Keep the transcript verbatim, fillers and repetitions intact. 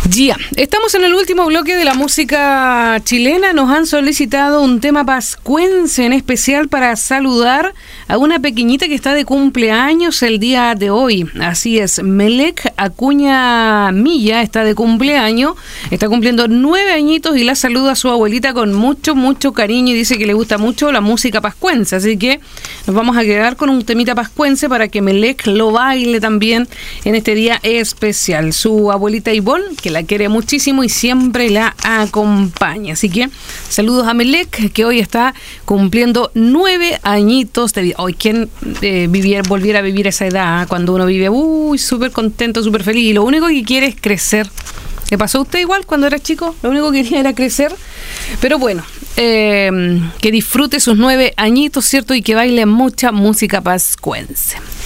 Ya, estamos en el último bloque de la música chilena. Nos han solicitado un tema pascuense en especial para saludar a una pequeñita que está de cumpleaños el día de hoy. Así es, Melec Acuña Milla está de cumpleaños, está cumpliendo nueve añitos y la saluda a su abuelita con mucho, mucho cariño y dice que le gusta mucho la música pascuense. Así que nos vamos a quedar con un temita pascuense para que Melec lo baile también en este día especial. Su abuelita Ivonne, que la quiere muchísimo y siempre la acompaña. Así que saludos a Melec, que hoy está cumpliendo nueve añitos de vida. Hoy, ¿quién eh, viviera, volviera a vivir esa edad? Cuando uno vive, uy, súper contento, súper feliz, y lo único que quiere es crecer. ¿Le pasó a usted igual cuando era chico? Lo único que quería era crecer. Pero bueno, eh, que disfrute sus nueve añitos, ¿cierto? Y que baile mucha música pascuense.